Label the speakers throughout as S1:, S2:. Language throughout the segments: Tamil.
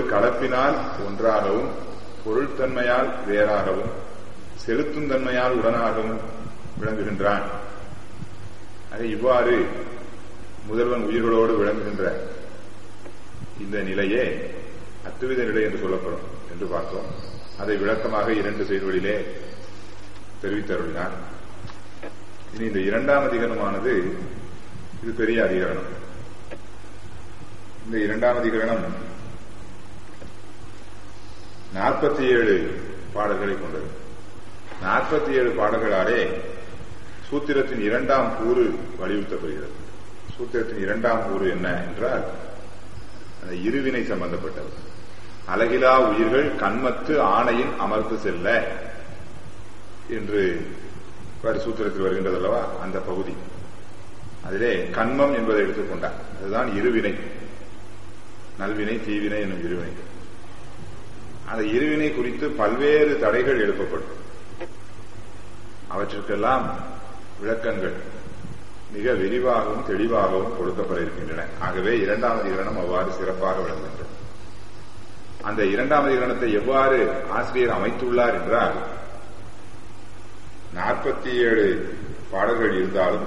S1: கலப்பினால் ஒன்றாகவும், பொருள் தன்மையால் வேறாகவும், செலுத்தும் தன்மையால் உடனாகவும் விளங்குகின்றான். ஆக இவ்வாறு முதல்வன் உயிர்களோடு விளங்குகின்ற இந்த நிலையே அத்துவித நிலை என்று சொல்லப்படும் என்று பார்த்தோம். அதை விளக்கமாக 2 செய்திகளிலே தெரிவித்தருளினார். இனி இந்த 2ஆம் அதிகரணமானது இது பெரிய அதிகரணம். இந்த 2ஆம் அதிகரணம் 47 பாடல்களை கொண்டது. 47 பாடல்களாலே சூத்திரத்தின் 2ஆம் கூறு வலியுறுத்தப்படுகிறது. சூத்திரத்தின் 2ஆம் கூறு என்ன என்றால் அந்த இருவினை சம்பந்தப்பட்டது. அலகிலா உயிர்கள் கண்மத்து ஆணையின் அமர்ந்து செல்ல என்று சூத்திரத்தில் வருகின்றது அல்லவா, அந்த பகுதி. அதிலே கண்மம் என்பதை எடுத்துக்கொண்டார். அதுதான் இருவினை, நல்வினை தீவினை என்னும் இருவினை. அந்த இருவினை குறித்து பல்வேறு தடைகள் எழுப்பப்படும். அவற்றிற்கெல்லாம் விளக்கங்கள் மிக விரிவாகவும் தெளிவாகவும் கொடுக்கப்பட இருக்கின்றன. ஆகவே 2ஆம் அதிகரணம் அவ்வாறு சிறப்பாக விளங்குகின்றது. அந்த 2ஆம் அதிகரணத்தை எவ்வாறு ஆசிரியர் அமைத்துள்ளார் என்றால், 47 பாடல்கள் இருந்தாலும்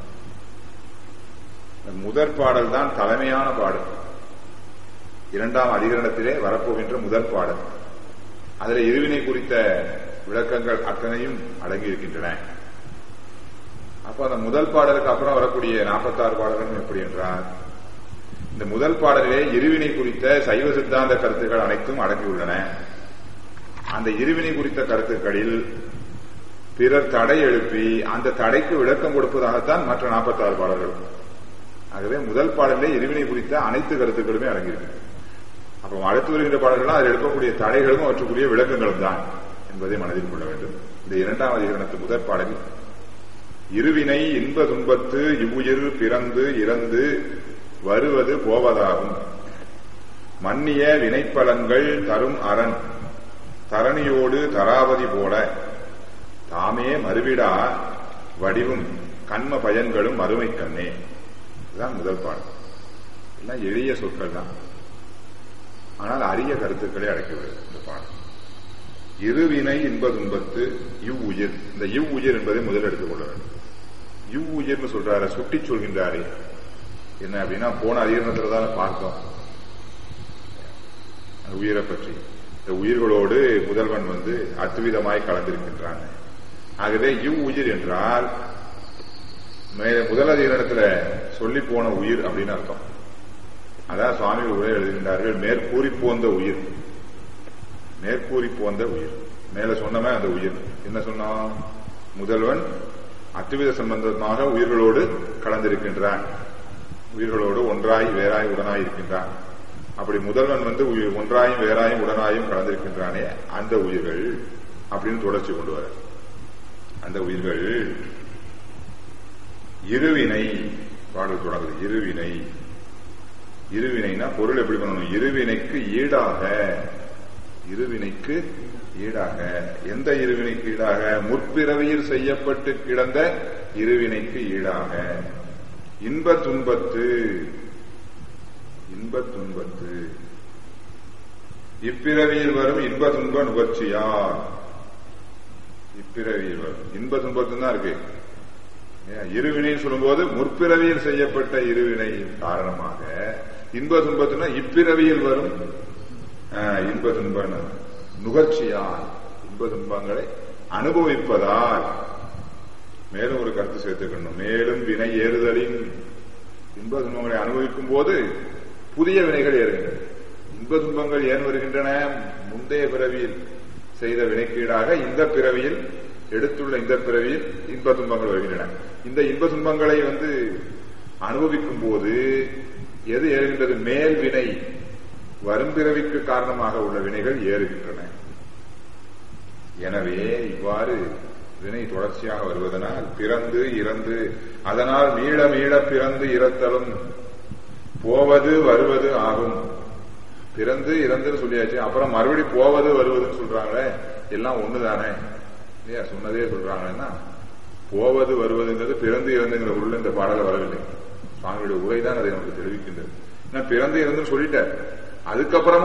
S1: முதற் பாடல் தான் தலைமையான பாடல். 2ஆம் அதிகரணத்திலே வரப்போகின்ற முதற் பாடல். அதில் இருவினை குறித்த விளக்கங்கள் அத்தனையும் அடங்கியிருக்கின்றன. அப்போ அந்த முதல் பாடலுக்கு அப்புறம் வரக்கூடிய 46 பாடல்கள் எப்படி என்றால், இந்த முதல் பாடலிலே இருவினை குறித்த சைவ சித்தாந்த கருத்துக்கள் அனைத்தும் அடங்கியுள்ளன. அந்த இருவினை குறித்த கருத்துக்களில் பிறர் தடை எழுப்பி அந்த தடைக்கு விளக்கம் கொடுப்பதாகத்தான் மற்ற 46 பாடல்கள். ஆகவே முதல் பாடலிலே இருவினை குறித்த அனைத்து கருத்துக்களுமே அடங்கியிருக்கு. அப்போ அடுத்து வருகின்ற பாடல்கள் அதில் எழுப்பக்கூடிய தடைகளும் அவற்றுக்குரிய விளக்கங்களும் தான் என்பதை மனதில் கொள்ள வேண்டும். இந்த 2ஆம் அதிகரணத்து முதற் பாடலில் இருவினை இன்ப துன்பத்து இவ்வுயிர் பிறந்து இறந்து வருவது போவதாகும். மன்னிய வினைப்பலன்கள் தரும் அரண் தரணியோடு தராவதி போல தாமே மறுவிடா வடிவும் கண்ம பயன்களும் மறுமை கண்ணே. இதுதான் முதல் பாடல். எல்லாம் எளிய சொற்கள் தான், ஆனால் அரிய கருத்துக்களை அடக்கிவிடுது இந்த பாடல். இருவினை இன்ப துன்பத்து இவ்வுயிர். இந்த இவ்வுயிர் என்பதை முதல் எடுத்துக்கொள்ள வேண்டும். இவ்வுயிர்னு சொல்றாரு, சுட்டி சொல்கின்றாரே என்ன அப்படின்னா, போன அதிகரணத்துல தான் பார்த்தோம் உயிரை பற்றி. இந்த உயிர்களோடு முதல்வன் அத்துவிதமாய் கலந்திருக்கின்றான். ஆகவே இவ்வுயிர் என்றால் முதல் அதிகரணத்துல சொல்லி போன உயிர் அப்படின்னு அர்த்தம். அதான் சுவாமிகள் உரை எழுதுகின்றார்கள், மேற்கூறி போந்த உயிர். மேற்கூறி போந்த உயிர், மேல சொன்னமே அந்த உயிர். என்ன சொன்னோம்? முதல்வன் அத்துவித சம்பந்தமாக உயிர்களோடு கலந்திருக்கின்றான், உயிர்களோடு ஒன்றாய் வேறாய் உடனாய் இருக்கின்றான். அப்படி முதல்வன் ஒன்றாயும் வேறாயும் உடனாயும் கலந்திருக்கின்றானே அந்த உயிர்கள் அப்படின்னு தொடர்ச்சி கொண்டு வர. அந்த உயிர்கள் இருவினை பாடல் தொடங்குது. இருவினை, இருவினைனா பொருள் எப்படி பண்ணணும்? இருவினைக்கு ஈடாக, இருவினைக்கு ஈடாக. எந்த இருவினைக்கு ஈடாக? முற்பிறவியில் செய்யப்பட்டு கிடந்த இருவினைக்கு ஈடாக. இன்ப துன்பத்து, இன்ப துன்பத்து இப்பிறவியில் வரும் இன்ப துன்ப நுகர்ச்சியார். இப்பிறவியில் வரும் இன்ப துன்பத்து தான் இருக்கு. இருவினைன்னு சொல்லும்போது முற்பிறவியில் செய்யப்பட்ட இருவினை காரணமாக இன்ப துன்பத்துனா இப்பிறவியில் வரும் இன்ப துன்ப நுகர்ச்சியால், இன்ப துன்பங்களை அனுபவிப்பதால். மேலும் ஒரு கருத்து சேர்த்துக்கணும். மேலும் வினை ஏறுதலின், இன்ப துன்பங்களை அனுபவிக்கும் போது புதிய வினைகள் ஏறுகின்றன. இன்ப துன்பங்கள் ஏன் வருகின்றன? முந்தைய பிறவியில் செய்த வினைக்கீடாக இந்த பிறவியில் எடுத்துள்ள இந்த பிறவியில் இன்ப துன்பங்கள் வருகின்றன. இந்த இன்ப துன்பங்களை அனுபவிக்கும் போது எது ஏறுகின்றது? மேல் வினை, வரும் பிறவிக்கு காரணமாக உள்ள வினைகள் ஏறுகின்றன. எனவே இவ்வாறு வினை தொடர்ச்சியாக வருவதனால் பிறந்து இறந்து, அதனால் மீள மீள பிறந்து இறத்தலும் போவது வருவது ஆகும். பிறந்து இறந்துன்னு சொல்லியாச்சு, அப்புறம் மறுபடி போவது வருவதுன்னு சொல்றாங்களே, எல்லாம் ஒண்ணுதானே இல்லையா? சொன்னதே சொல்றாங்கன்னா போவது வருவதுங்கிறது பிறந்து இறந்துங்கிற உள்ள இந்த பாடல வரவில்லை. சுவாமியுடைய உரைதான் அதை நமக்கு தெரிவிக்கின்றது. பிறந்து இறந்துன்னு சொல்லிட்ட, அதுக்கப்புறமா